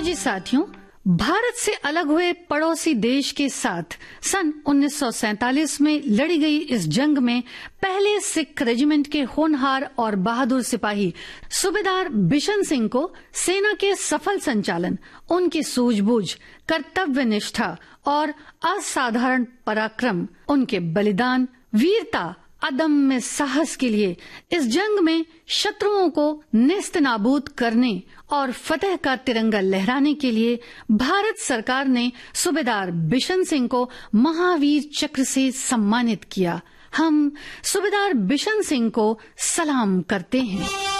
फौजी साथियों, भारत से अलग हुए पड़ोसी देश के साथ सन 1947 में लड़ी गई इस जंग में पहले सिख रेजिमेंट के होनहार और बहादुर सिपाही सूबेदार बिशन सिंह को सेना के सफल संचालन, उनकी सूझबूझ, कर्तव्य निष्ठा और असाधारण पराक्रम, उनके बलिदान, वीरता, अदम्य साहस के लिए इस जंग में शत्रुओं को नेस्तनाबूद करने और फतेह का तिरंगा लहराने के लिए भारत सरकार ने सूबेदार बिशन सिंह को महावीर चक्र से सम्मानित किया। हम सूबेदार बिशन सिंह को सलाम करते हैं।